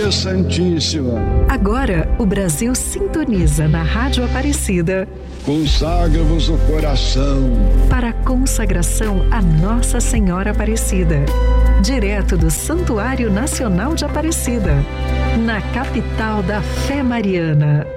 Maria Santíssima. Agora, o Brasil sintoniza na Rádio Aparecida. Consagra-vos o coração para a consagração a Nossa Senhora Aparecida. Direto do Santuário Nacional de Aparecida, na capital da fé mariana.